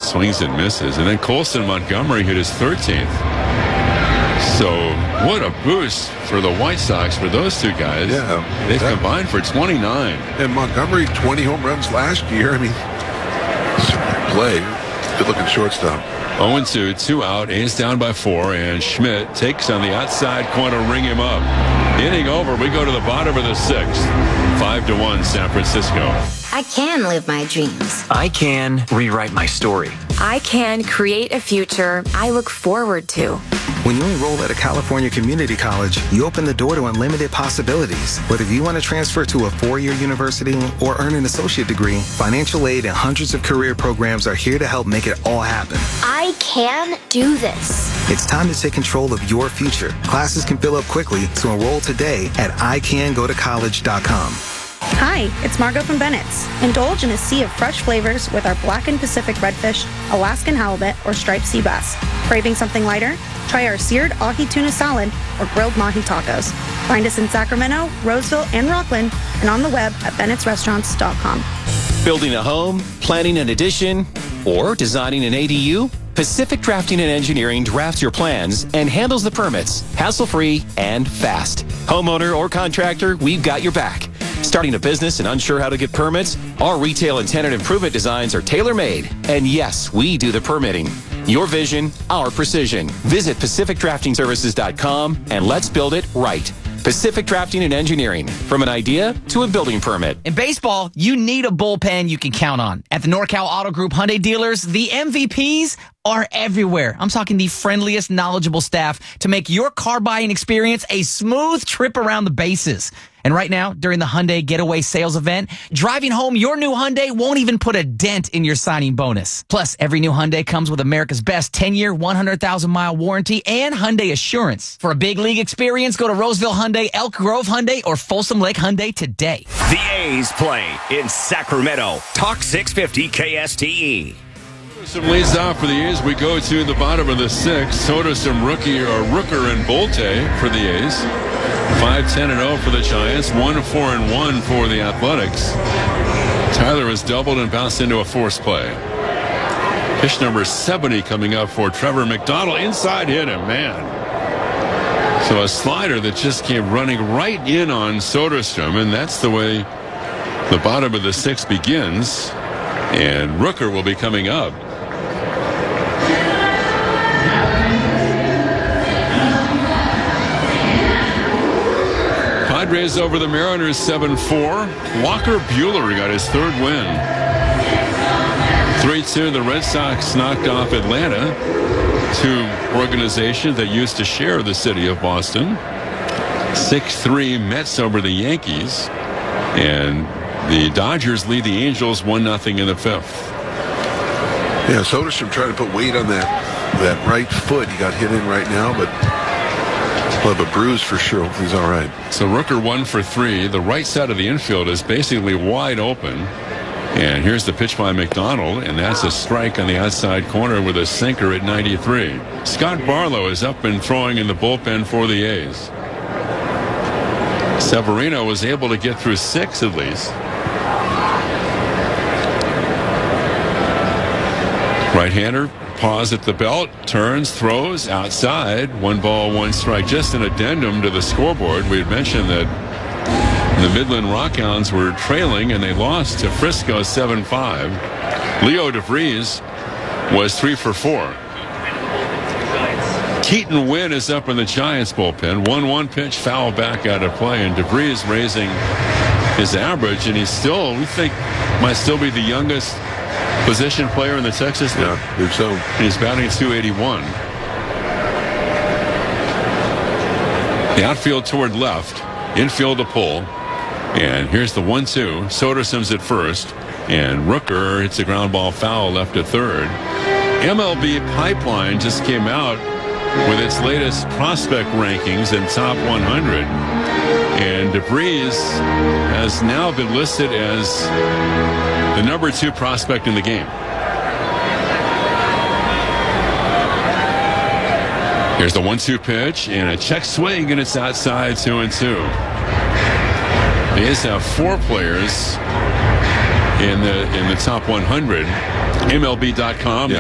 swings and misses. And then Colson Montgomery hit his 13th. So what a boost for the White Sox for those two guys. Yeah. They've combined for 29. And Montgomery, 20 home runs last year. I mean, play. Good-looking shortstop. 0-2, 2 out. A's down by 4, and Schmidt takes on the outside corner, ring him up. Inning over. We go to the bottom of the 6th. 5-1 San Francisco. I can live my dreams. I can rewrite my story. I can create a future I look forward to. When you enroll at a California community college, you open the door to unlimited possibilities. Whether you want to transfer to a 4-year university or earn an associate degree, financial aid and hundreds of career programs are here to help make it all happen. I can do this. It's time to take control of your future. Classes can fill up quickly, so enroll today at icangotocollege.com. Hi, it's Margot from Bennett's. Indulge in a sea of fresh flavors with our blackened Pacific redfish, Alaskan halibut, or striped sea bass. Craving something lighter? Try our seared ahi tuna salad or grilled mahi tacos. Find us in Sacramento, Roseville, and Rockland, and on the web at bennettsrestaurants.com. Building a home, planning an addition, or designing an ADU? Pacific Drafting and Engineering drafts your plans and handles the permits, hassle-free and fast. Homeowner or contractor, we've got your back. Starting a business and unsure how to get permits? Our retail and tenant improvement designs are tailor-made. And yes, we do the permitting. Your vision, our precision. Visit PacificDraftingServices.com and let's build it right. Pacific Drafting and Engineering. From an idea to a building permit. In baseball, you need a bullpen you can count on. At the NorCal Auto Group Hyundai dealers, the MVPs are everywhere. I'm talking the friendliest, knowledgeable staff to make your car buying experience a smooth trip around the bases. And right now, during the Hyundai Getaway Sales Event, driving home your new Hyundai won't even put a dent in your signing bonus. Plus, every new Hyundai comes with America's best 10-year, 100,000-mile warranty and Hyundai Assurance. For a big league experience, go to Roseville Hyundai, Elk Grove Hyundai, or Folsom Lake Hyundai today. The A's play in Sacramento. Talk 650 KSTE. Some leads off for the A's. We go to the bottom of the 6th. Soderstrom, Rooker, and Bolte for the A's. 5-10-0 for the Giants. 1-4-1 for the Athletics. Tyler has doubled and bounced into a force play. Pitch number 70 coming up for Trevor McDonald. Inside hit him, man. So a slider that just came running right in on Soderstrom, and that's the way the bottom of the 6th begins. And Rooker will be coming up. Padres over the Mariners 7-4. Walker Buehler got his 3rd win. 3-2, the Red Sox knocked off Atlanta, two organizations that used to share the city of Boston. 6-3 Mets over the Yankees. And the Dodgers lead the Angels 1-0 in the 5th. Yeah, Soderstrom trying to put weight on that right foot. He got hit in right now, but he'll have a bruise for sure. Hopefully he's all right. So Rooker 1 for 3. The right side of the infield is basically wide open. And here's the pitch by McDonald, and that's a strike on the outside corner with a sinker at 93. Scott Barlow is up and throwing in the bullpen for the A's. Severino was able to get through 6 at least. Right-hander, paws at the belt, turns, throws, outside. 1 ball, 1 strike. Just an addendum to the scoreboard. We had mentioned that the Midland Rockhounds were trailing, and they lost to Frisco 7-5. Leo DeVries was 3 for 4. Keaton Winn is up in the Giants bullpen. 1-1 pitch, foul back out of play, and DeVries raising his average, and he's still, we think, might still be the youngest position player in the Texas League. Yeah, I think so. And he's batting 281. The outfield toward left, infield to pull. And here's the 1-2. Soderstrom's at first. And Rooker hits a ground ball foul left at third. MLB Pipeline just came out with its latest prospect rankings in top 100. And DeVries has now been listed as the number 2 prospect in the game. Here's the 1-2 pitch and a check swing, and it's outside 2-2. The A's have 4 players in the top 100. MLB.com.